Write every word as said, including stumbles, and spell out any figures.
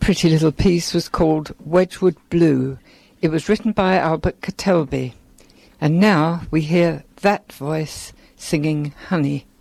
pretty little piece was called Wedgwood Blue. It was written by Albert Catelby. And now we hear that voice singing Honey.